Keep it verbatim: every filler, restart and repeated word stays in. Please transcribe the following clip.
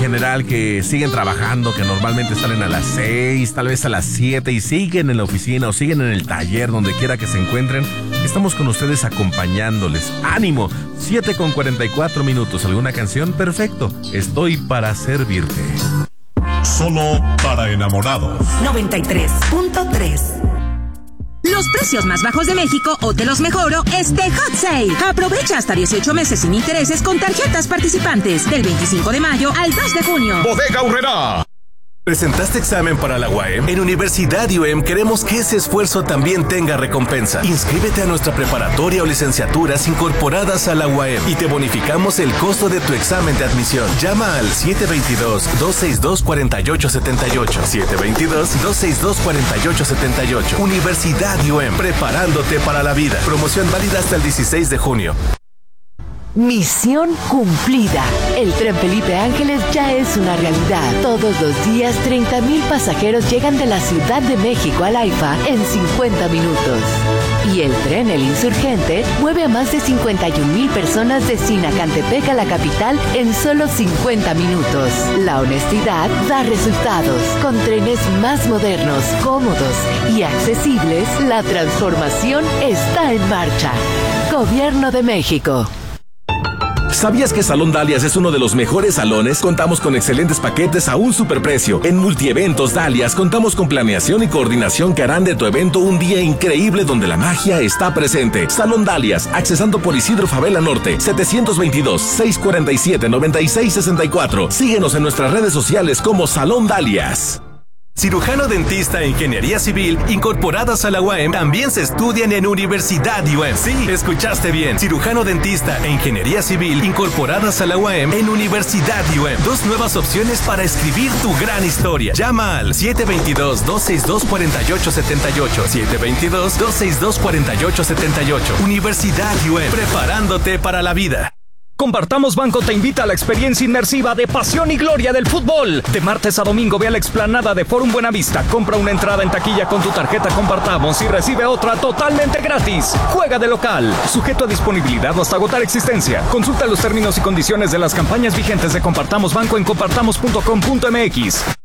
general que siguen trabajando, que normalmente salen a las seis, tal vez a las siete y siguen en la oficina o siguen en el taller, donde quiera que se encuentren, estamos con ustedes acompañándoles. ¡Ánimo! siete con cuarenta y cuatro minutos. ¿Alguna canción? Perfecto. Estoy para servirte. Solo para enamorados. noventa y tres punto tres. Los precios más bajos de México o te los mejoro este Hot Sale. Aprovecha hasta dieciocho meses sin intereses con tarjetas participantes del veinticinco de mayo al dos de junio. Bodega Aurrerá. ¿Presentaste examen para la U A M? En Universidad U A M queremos que ese esfuerzo también tenga recompensa. Inscríbete a nuestra preparatoria o licenciaturas incorporadas a la U A M y te bonificamos el costo de tu examen de admisión. Llama al siete dos dos, dos seis dos, cuatro ocho siete ocho. siete dos dos, dos seis dos, cuatro ocho siete ocho. Universidad U A M, preparándote para la vida. Promoción válida hasta el dieciséis de junio. Misión cumplida. El tren Felipe Ángeles ya es una realidad. Todos los días, treinta mil pasajeros llegan de la Ciudad de México al AIFA en cincuenta minutos. Y el tren El Insurgente mueve a más de cincuenta y un mil personas de Sinacantepec a la capital en solo cincuenta minutos. La honestidad da resultados. Con trenes más modernos, cómodos y accesibles, la transformación está en marcha. Gobierno de México. ¿Sabías que Salón Dalias es uno de los mejores salones? Contamos con excelentes paquetes a un superprecio. En Multieventos Dalias contamos con planeación y coordinación que harán de tu evento un día increíble donde la magia está presente. Salón Dalias, accesando por Isidro Favela Norte, setecientos veintidós, seiscientos cuarenta y siete, noventa y seis sesenta y cuatro. Síguenos en nuestras redes sociales como Salón Dalias. Cirujano dentista e ingeniería civil incorporadas a la U A M también se estudian en Universidad U A M. Sí, escuchaste bien. Cirujano dentista e ingeniería civil incorporadas a la U A M en Universidad U A M. Dos nuevas opciones para escribir tu gran historia. Llama al siete dos dos, dos seis dos, cuatro ocho siete ocho. siete dos dos, dos seis dos, cuatro ocho siete ocho. Universidad U A M, preparándote para la vida. Compartamos Banco te invita a la experiencia inmersiva de pasión y gloria del fútbol. De martes a domingo ve a la explanada de Forum Buenavista, compra una entrada en taquilla con tu tarjeta Compartamos y recibe otra totalmente gratis. Juega de local, sujeto a disponibilidad o hasta agotar existencia. Consulta los términos y condiciones de las campañas vigentes de Compartamos Banco en compartamos punto com punto m x.